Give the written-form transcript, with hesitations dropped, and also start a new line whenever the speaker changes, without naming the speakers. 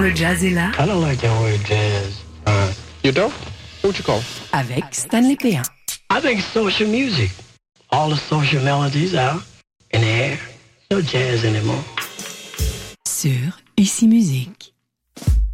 le jazz est là.
I don't like that word jazz.
You don't? What you call?
Avec Stanley Péan.
I think it's social music. All the social melodies out in the air. No jazz anymore.
Sur Ici Musique.